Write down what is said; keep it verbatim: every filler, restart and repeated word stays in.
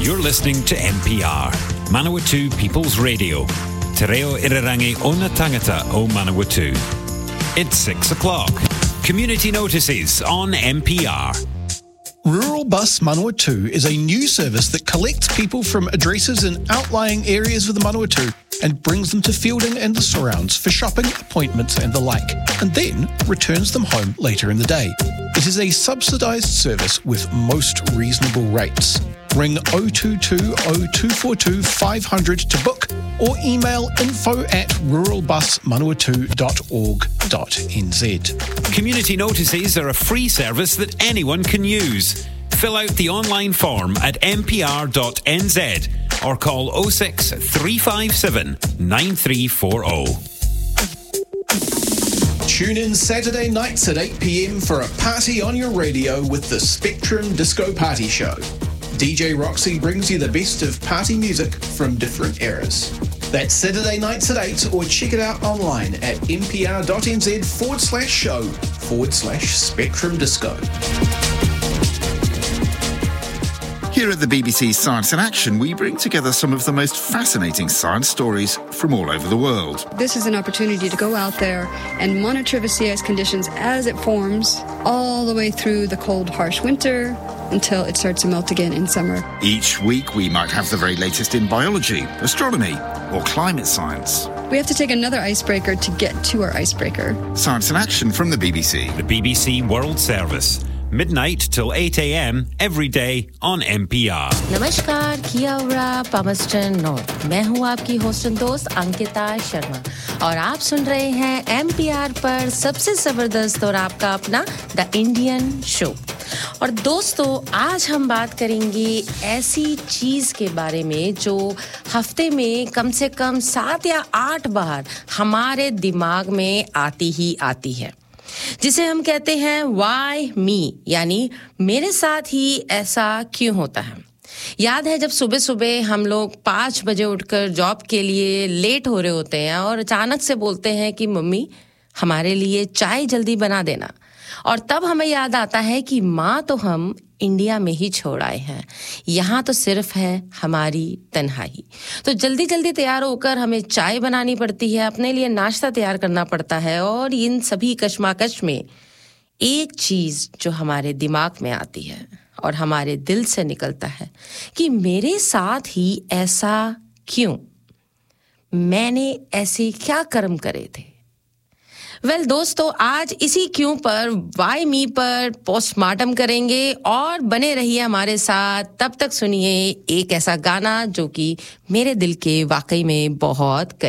You're listening to M P R, Manawatu People's Radio. Te reo irirangi o na tangata o Manawatu. It's six o'clock. Community notices on M P R. Rural Bus Manawatu is a new service that collects people from addresses in outlying areas of the Manawatu and brings them to Fielding and the surrounds for shopping, appointments and the like, and then returns them home later in the day. It is a subsidised service with most reasonable rates. Ring oh two two oh two four two five hundred to book or email info at rural bus manawatu dot org dot n z. Community notices are a free service that anyone can use. Fill out the online form at m p r dot n z or call oh six three five seven nine three four oh. Tune in Saturday nights at eight p.m. for a party on your radio with the Spectrum Disco Party Show. D J Roxy brings you the best of party music from different eras. That's Saturday nights at eight, or check it out online at mpr.nz forward slash show forward slash Spectrum Disco. Here at the B B C Science in Action, we bring together some of the most fascinating science stories from all over the world. This is an opportunity to go out there and monitor the sea ice conditions as it forms all the way through the cold, harsh winter until it starts to melt again in summer. Each week, we might have the very latest in biology, astronomy, or climate science. We have to take another icebreaker to get to our icebreaker. Science in Action from the B B C. The B B C World Service. Midnight till eight a.m. every day on M P R. नमस्कार, किया उरा Palmerston north. मैं हूँ आपकी host दोस्त अंकिता शर्मा और आप सुन रहे हैं M P R पर सबसे जबरदस्त और आपका अपना द इंडियन शो. और दोस्तों, आज हम बात करेंगे ऐसी चीज के बारे में जो हफ्ते में कम से कम सात या आठ बार हमारे दिमाग में आती ही आती है, जिसे हम कहते हैं व्हाई मी, यानी मेरे साथ ही ऐसा क्यों होता है. याद है जब सुबह सुबह हम लोग पाँच बजे उठकर जॉब के लिए लेट हो रहे होते हैं और अचानक से बोलते हैं कि मम्मी हमारे लिए चाय जल्दी बना देना, और तब हमें याद आता है कि माँ तो हम इंडिया में ही छोड़ आए हैं, यहाँ तो सिर्फ है हमारी तन्हाई. तो जल्दी जल्दी तैयार होकर हमें चाय बनानी पड़ती है, अपने लिए नाश्ता तैयार करना पड़ता है, और इन सभी कश्मकश में एक चीज जो हमारे दिमाग में आती है और हमारे दिल से निकलता है कि मेरे साथ ही ऐसा क्यों, मैंने ऐसे क्या कर्म करे थे. वेल well, दोस्तों, आज इसी क्यों पर वाई मी पर पोस्टमार्टम करेंगे और बने रहिए हमारे साथ. तब तक सुनिए एक ऐसा गाना जो कि मेरे दिल के वाकई में बहुत